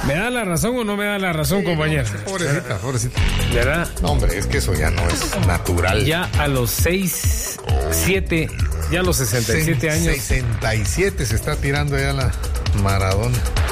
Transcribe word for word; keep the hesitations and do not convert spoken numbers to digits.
¿Me da la razón o no me da la razón, sí, compañera? No, pobrecita, pobrecita. ¿Verdad? No, hombre, es que eso ya no es natural. Ya a los seis, siete, ya a los sesenta y siete años. sesenta y siete se está tirando ya la Maradona.